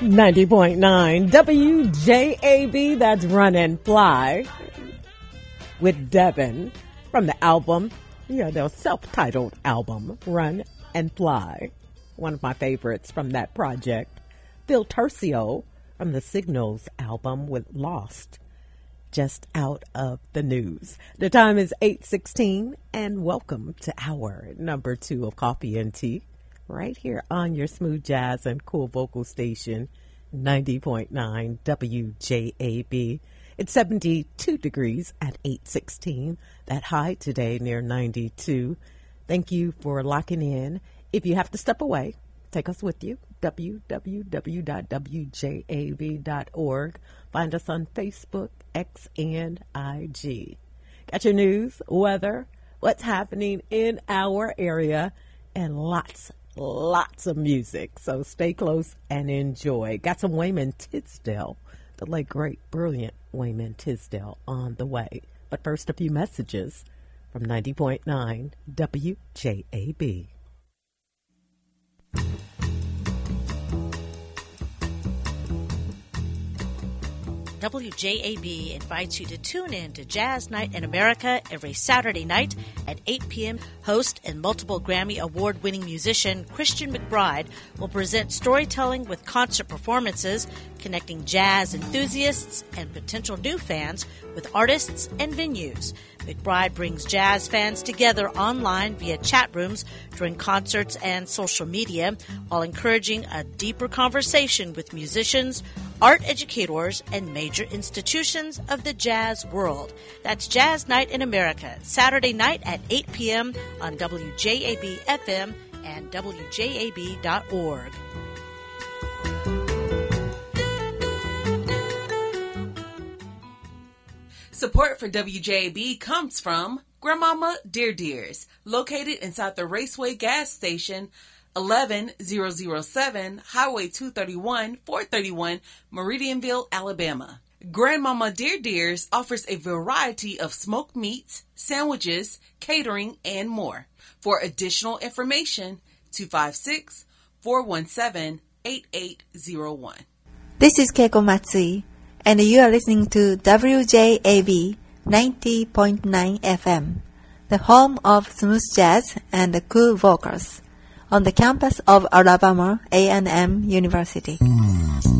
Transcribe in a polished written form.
90.9 WJAB, that's Run and Fly with Devin from the album, their self-titled album, Run and Fly. One of my favorites from that project. Phil Tercio from the Signals album with Lost, just out of the news. The time is 8:16, and welcome to hour number 2 of Coffee and Tea, right here on your smooth jazz and cool vocal station, 90.9 WJAB. It's 72 degrees at 8:16. That high today near 92. Thank you for locking in. If you have to step away, take us with you. www.wjab.org. Find us on Facebook, X, and IG. Got your news, weather, what's happening in our area, and lots of music. So stay close and enjoy. Got some Wayman Tisdale, the late, great, brilliant Wayman Tisdale on the way. But first, a few messages from 90.9 WJAB. WJAB invites you to tune in to Jazz Night in America every Saturday night at 8 p.m. Host and multiple Grammy Award-winning musician Christian McBride will present storytelling with concert performances, connecting jazz enthusiasts and potential new fans with artists and venues. McBride brings jazz fans together online via chat rooms during concerts and social media, while encouraging a deeper conversation with musicians, art educators, and major institutions of the jazz world. That's Jazz Night in America, Saturday night at 8 p.m. on WJAB-FM and WJAB.org. Support for WJAB comes from Grandmama Dear Dears, located inside the Raceway gas station, 11007 Highway 231, 431, Meridianville, Alabama. Grandmama Dear Dears offers a variety of smoked meats, sandwiches, catering, and more. For additional information, 256-417-8801. This is Keiko Matsui, and you are listening to WJAB 90.9 FM, the home of smooth jazz and cool vocals, on the campus of Alabama A&M University.